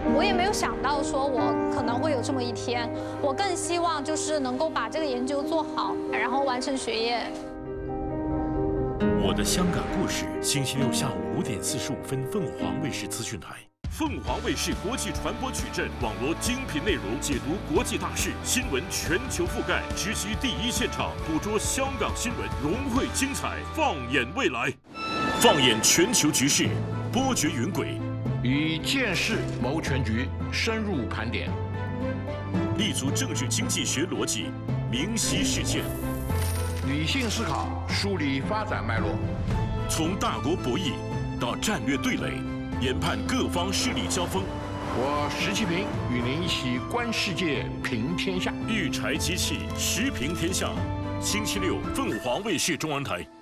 我也没有想到说我可能会有这么一天，我更希望就是能够把这个研究做好，然后完成学业。 我的香港故事，星期六下午5点45分，凤凰卫视资讯台。凤凰卫视国际传播矩阵，网罗精品内容，解读国际大事，新闻全球覆盖，直击第一现场，捕捉香港新闻，融汇精彩，放眼未来，放眼全球局势，波谲云轨， 以见识谋全局，深入盘点， 立足政治经济学逻辑，明晰事件， 理性思考，梳理发展脉络， 从大国博弈到战略对垒。研判各方势力交锋， 我石其平与您一起观世界、评天下。 育才机器，时评天下。星期六，凤凰卫视中文台。